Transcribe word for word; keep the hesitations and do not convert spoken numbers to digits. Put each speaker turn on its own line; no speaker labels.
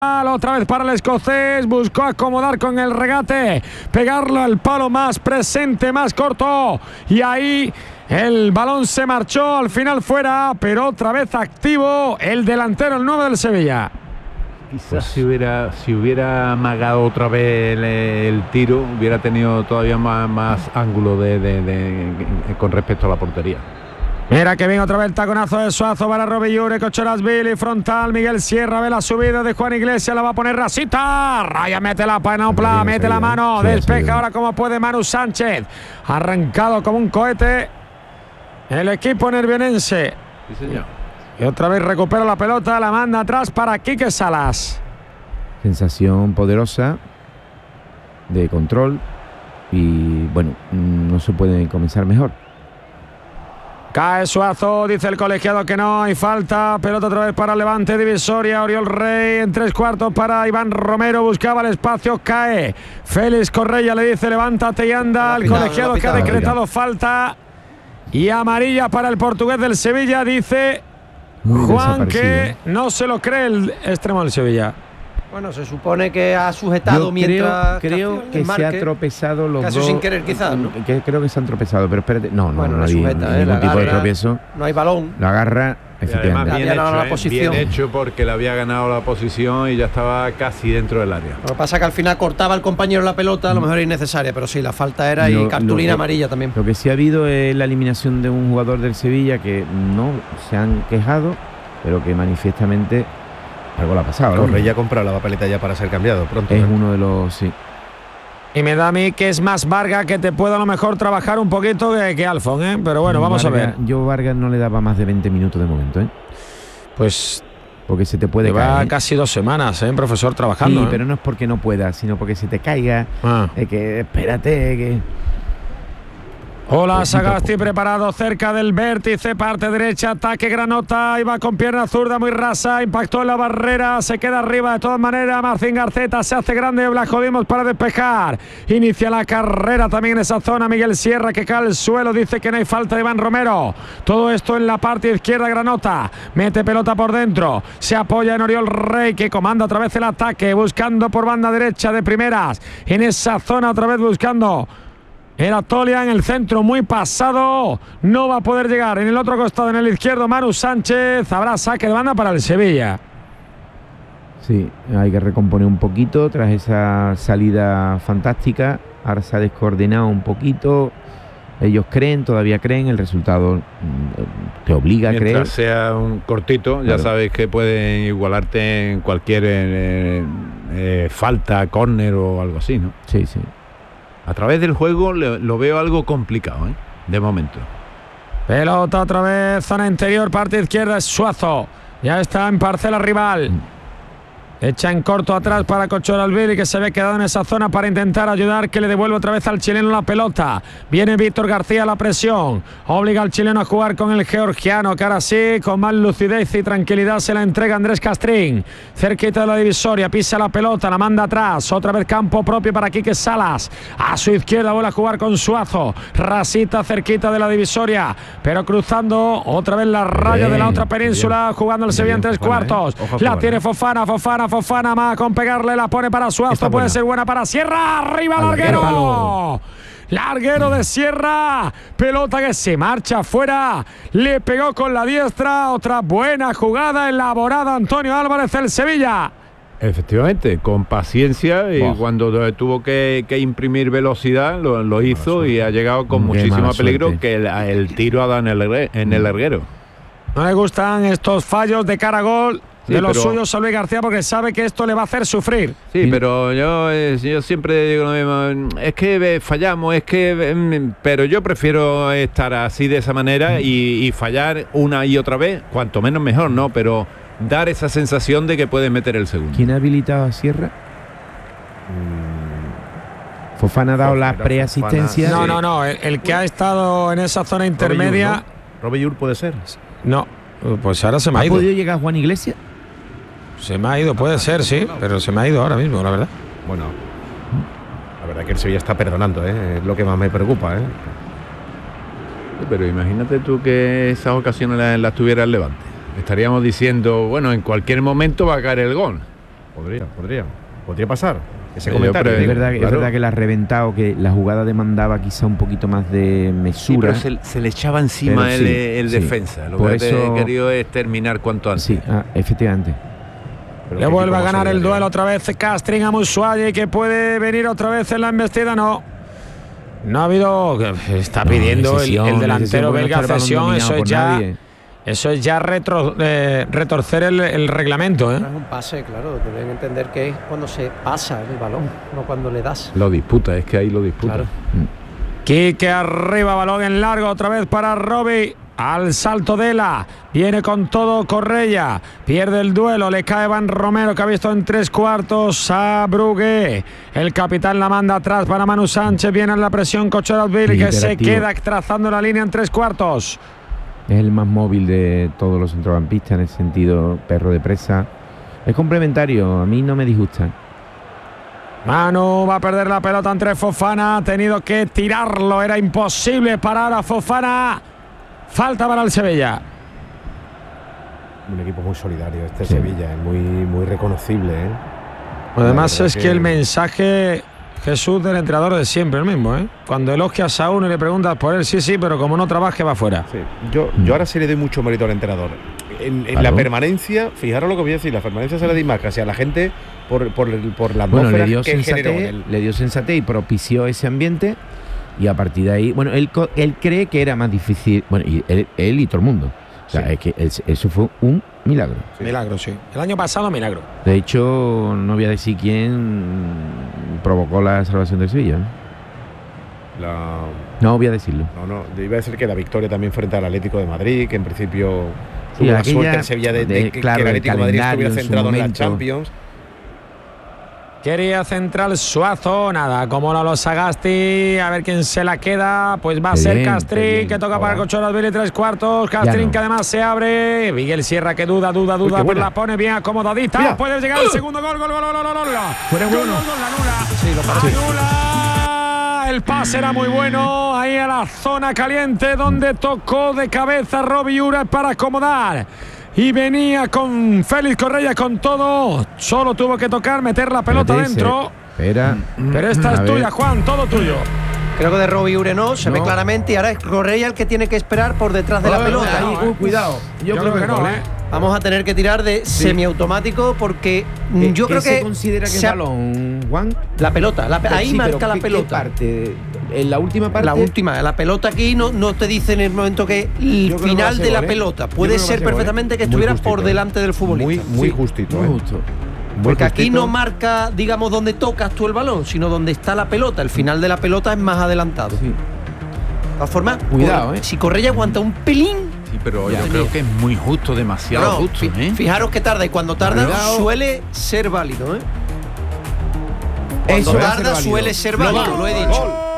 Otra vez para el escocés, buscó acomodar con el regate, pegarlo al palo más presente, más corto, y ahí el balón se marchó, al final fuera, pero otra vez activo el delantero, el nueve del Sevilla.
Quizás pues si hubiera si hubiera amagado otra vez el, el tiro, hubiera tenido todavía más, más ángulo de, de, de, de, con respecto a la portería.
Mira que bien otra vez el taconazo de Suazo para Robillure, Cochorasvili, frontal, Miguel Sierra, ve la subida de Juan Iglesias, la va a poner Rasita, Raya mete la panopla, mete la mano, sí, despeja sí, ahora como puede Manu Sánchez, arrancado como un cohete el equipo nervionense.
Sí, señor.
Y otra vez recupera la pelota, la manda atrás para Quique Salas.
Sensación poderosa de control y bueno, no se puede comenzar mejor.
Cae Suazo, dice el colegiado que no hay falta, pelota otra vez para Levante, divisoria, Oriol Rey en tres cuartos para Iván Romero, buscaba el espacio, cae Félix Correia, le dice levántate y anda, el colegiado que ha decretado falta y amarilla para el portugués del Sevilla, dice Juan que no se lo cree el extremo del Sevilla.
Bueno, se supone que ha sujetado
Yo
mientras
creo, creo que
marque,
se ha tropezado los
casi
dos.
sin querer quizás, ¿no?
Que, creo que se han tropezado, pero espérate, no, no,
bueno,
no hay
sujeta,
ningún
eh,
tipo
agarra,
de tropiezo.
No hay balón.
Lo agarra, efectivamente.
Bien
había
hecho,
la
¿eh?
posición.
Bien hecho porque le había ganado la posición y ya estaba casi dentro del área.
Lo que pasa es que al final cortaba el compañero la pelota, a lo mejor era innecesaria, pero sí, la falta era
Lo-
y cartulina
lo-
amarilla también.
Lo que sí ha habido es la eliminación de un jugador del Sevilla que no se han quejado, pero que manifiestamente algo le ha pasado, ¿no?
Correia compra la papeleta ya para ser cambiado pronto.
Es
¿eh?
uno de los, sí.
Y me da a mí que es más Vargas que te puede a lo mejor trabajar un poquito que, que Alfon, ¿eh? Pero bueno, vamos
Vargas,
a ver.
Yo Vargas no le daba más de veinte minutos de momento, ¿eh?
Pues
Porque se te puede
lleva
caer, ¿eh?
casi dos semanas, ¿eh? Profesor trabajando.
Sí,
¿eh?
pero no es porque no pueda, sino porque se te caiga.
Ah.
Es que espérate, que
Hola,
Poquito a
Sagasti
poco.
preparado cerca del vértice, parte derecha, ataque Granota, iba con pierna zurda muy rasa, impactó en la barrera, se queda arriba de todas maneras, Marcín Garceta se hace grande, Blajodimos para despejar, inicia la carrera también en esa zona, Miguel Sierra que cae al suelo, dice que no hay falta de Iván Romero, todo esto en la parte izquierda Granota, mete pelota por dentro, se apoya en Oriol Rey que comanda otra vez el ataque, buscando por banda derecha de primeras, en esa zona otra vez buscando. Era Tolia en el centro, muy pasado, no va a poder llegar. En el otro costado, en el izquierdo, Manu Sánchez, habrá saque de banda para el Sevilla.
sí, hay que recomponer un poquito tras esa salida fantástica. Ahora se ha descoordinado un poquito. Ellos creen, todavía creen, el resultado mm, te obliga a
Mientras
creer.
sea un cortito, ya
Claro.
sabes que pueden igualarte en cualquier eh, eh, falta, córner o algo así, ¿no?
Sí, sí.
A través del juego le- lo veo algo complicado, ¿eh? De momento.
Pelota otra vez, zona interior, parte izquierda, es Suazo. Ya está en parcela rival. Echa en corto atrás para Cochoralvili que se ve quedado en esa zona para intentar ayudar que le devuelva otra vez al chileno la pelota. Viene Víctor García a la presión. Obliga al chileno a jugar con el georgiano que ahora sí, con más lucidez y tranquilidad se la entrega Andrés Castrín. Cerquita de la divisoria, pisa la pelota, la manda atrás. Otra vez campo propio para Quique Salas. A su izquierda vuelve a jugar con Suazo. Rasita cerquita de la divisoria, pero cruzando otra vez la raya
Bien,
de la otra península, jugando el Sevilla en tres
Fofana, ¿eh?
cuartos.
Ojo a
La
Fofana.
tiene Fofana, Fofana, Fofana, más con pegarle, la pone para Suazo,
Está
puede
buena.
ser buena para Sierra, arriba
Al
Larguero.
larguero.
Larguero de Sierra, pelota que se marcha afuera, le pegó con la diestra, otra buena jugada elaborada Antonio Álvarez el Sevilla.
Efectivamente, con paciencia y
Buah.
cuando tuvo que, que imprimir velocidad lo, lo hizo y ha llegado con
Qué
muchísimo
mala
peligro
suerte.
que el, el tiro ha dado en el, ergue- en el larguero.
No le gustan estos fallos de cara a gol
Sí,
de los
pero-
suyos a Luis García porque sabe que esto le va a hacer sufrir.
Sí, pero yo, eh, yo siempre digo lo mismo, es que eh, fallamos, es que... mm, pero yo prefiero estar así de esa manera y, y fallar una y otra vez, cuanto menos mejor, ¿no? Pero dar esa sensación de que puedes meter el segundo.
¿Quién ha habilitado a Sierra? Fofana ha dado la
Fofana,
preasistencia.
No,
Sí.
no, no, el, el que ha estado en esa zona intermedia,
Robillur puede ser.
no, pues ahora se me ha
¿Ha
ido.
podido llegar Juan Iglesias?
Se me ha ido, puede ser, sí, pero se me ha ido ahora mismo, la verdad.
Bueno, la verdad que el Sevilla está perdonando, ¿eh? Es lo que más me preocupa, ¿eh?
Pero imagínate tú que esas ocasiones las, las tuviera el Levante. Estaríamos diciendo, bueno, en cualquier momento va a caer el gol.
Podría, podría. Podría pasar ese
Yo
comentario.
creo-
Es verdad, que-
Claro.
es verdad que la ha reventado, que la jugada demandaba quizá un poquito más de
Sí,
mesura.
pero se, se le echaba encima
Pero
el,
sí,
el
sí.
defensa. Lo
Por
que
eso-
he querido es terminar cuanto antes.
Sí, ah, efectivamente.
Pero
Le
qué
vuelve a
equipo más
ganar el
solidario,
duelo
¿eh?
otra vez Castrín a Musuayi, que puede venir otra vez en la embestida. No. No ha habido. Está pidiendo
No,
el,
decisión,
el
decisión,
delantero
porque no
belga
está el balón
cesión.
dominado
Eso es
por
ya.
nadie.
Eso es ya retro- eh, retorcer el, el reglamento, ¿eh?
No es un pase, claro. Deben entender que es cuando se pasa el balón, no cuando le das.
Lo disputa, es que ahí lo disputa.
Claro.
Quique arriba, balón en largo, otra vez para Robbie. Al salto de la, viene con todo Correia, pierde el duelo, le cae Van Romero, que ha visto en tres cuartos a Brugué. El capitán la manda atrás para Manu Sánchez, viene en la presión Cocherodville, que se
Imperativo.
queda trazando la línea en tres cuartos.
Es el más móvil de todos los centrocampistas, en ese sentido, perro de presa. Es complementario, a mí no me disgusta.
Manu va a perder la pelota entre Fofana, ha tenido que tirarlo, era imposible parar a Fofana. Falta para el Sevilla.
Un equipo muy solidario este
Sí.
Sevilla, es muy, muy reconocible, ¿eh?
Además
La verdad
es que
que-
el mensaje, Jesús, del entrenador de siempre, el mismo, ¿eh? Cuando elogias a uno y le preguntas por él, sí, sí, pero como no trabaje va fuera.
Sí. Yo, yo ahora sí le doy mucho mérito al entrenador. En, en la
Claro.
permanencia, fijaros lo que voy a decir, la permanencia se le da más casi a la gente por, por, el- por la
Bueno,
atmósfera
le dio,
que generó en
sensatez,
él.
le dio sensatez y propició ese ambiente. Y a partir de ahí, bueno, él, co- él cree que era más difícil. Bueno, y él, él y todo el mundo. O sea,
Sí.
es que él- eso fue un milagro.
Sí.
Milagro, sí. El año pasado, milagro.
De hecho, no voy a decir quién provocó la salvación del Sevilla, ¿no?
La-
No voy a decirlo.
no, no, yo iba a decir que la victoria también frente al Atlético de Madrid, que en principio
Sí,
tuvo la
aquella
suerte en Sevilla de, de
de-
que,
claro,
que el
el
Atlético de Madrid
calendario
estuviera
en su
centrado en la
momento.
Champions.
Quería central Suazo, nada, como no lo Sagasti, a ver quién se la queda, pues va a
Qué
ser
bien, qué
Castrín,
bien.
que toca para
Ahora.
Cocherodville, tres cuartos, Castrín
no.
que además se abre, Miguel Sierra que duda, duda,
Uy,
duda,
qué
pero
buena.
la pone bien acomodadita,
Mira.
puede llegar el segundo gol, gol, gol, gol, gol, gol, gol,
Fuera
gol,
bueno.
gol, gol, la anula,
Sí, lo parece.
anula, el pase era muy bueno, ahí a la zona caliente donde tocó de cabeza Robbie Ura para acomodar. Y venía con Félix Correia con todo, solo tuvo que tocar, meter la pelota
Espérate,
dentro.
se- Espera.
Pero esta
A
es
ver.
tuya, Juan, todo tuyo.
Creo que de Robbie Ure no, se ve
No.
claramente y ahora es Correia el que tiene que esperar por detrás de la
Ahí,
pelota.
ahí, uh, cuidado.
Yo, creo, que no,
gol,
¿eh?
Vamos a tener que tirar de semiautomático porque mm,
¿Qué-
yo
qué
creo
se
que
considera que es
se ha-
balón, Juan?
la pelota, la pe- ahí
Sí, pero
marca la
¿qué- qué
pelota.
parte? En la última parte.
La última, la pelota aquí no, no te dice en el momento que el
Yo creo que va a
final
ser
de la
gol, ¿eh?
pelota.
Yo
Puede
creo que va a
ser
ser gol, ¿eh?
perfectamente que
Muy
estuviera
justito,
por
¿eh?
delante del futbolista.
Muy, muy
Sí,
justito,
muy
¿eh?
justo.
Muy
Porque aquí
justito.
no marca, digamos, dónde tocas tú el balón, sino dónde está la pelota. El final de la pelota es más adelantado.
Sí.
De todas formas,
Cuidado,
Cor-
¿eh?
si Correia aguanta un pelín.
Sí, pero
Ya.
yo creo que es muy justo, demasiado
No,
justo,
fi-
¿eh?
Fijaros que tarda y cuando tarda
Cuidado.
suele ser válido, ¿eh? Cuando
Eso va a ser
tarda
válido.
suele ser
Lo
válido,
va.
lo he dicho.